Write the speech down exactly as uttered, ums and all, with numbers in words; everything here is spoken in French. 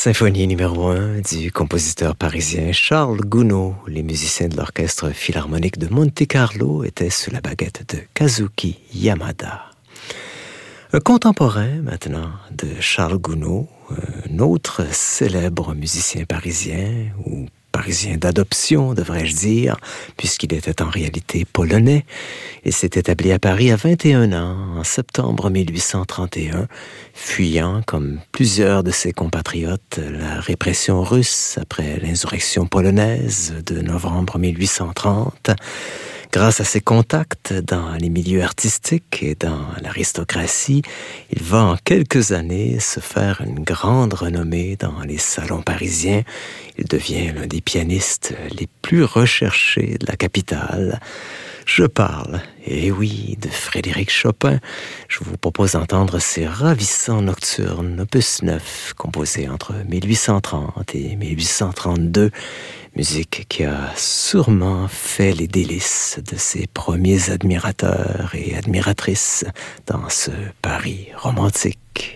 Symphonie numéro un du compositeur parisien Charles Gounod. Les musiciens de l'Orchestre Philharmonique de Monte-Carlo étaient sous la baguette de Kazuki Yamada. Un contemporain maintenant de Charles Gounod, un autre célèbre musicien parisien, ou parisien d'adoption, devrais-je dire, puisqu'il était en réalité polonais. Il s'est établi à Paris à vingt et un ans, en septembre mille huit cent trente et un, fuyant, comme plusieurs de ses compatriotes, la répression russe après l'insurrection polonaise de novembre mille huit cent trente. Grâce à ses contacts dans les milieux artistiques et dans l'aristocratie, il va en quelques années se faire une grande renommée dans les salons parisiens. Il devient l'un des pianistes les plus recherchés de la capitale. Je parle, eh oui, de Frédéric Chopin. Je vous propose d'entendre ses ravissants nocturnes, opus neuf, composés entre mille huit cent trente et mille huit cent trente-deux. Musique qui a sûrement fait les délices de ses premiers admirateurs et admiratrices dans ce Paris romantique.